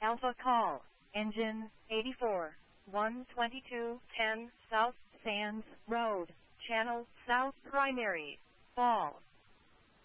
Alpha Call, Engine 84, 12210 South Sands Road, Channel South Primary, Fall.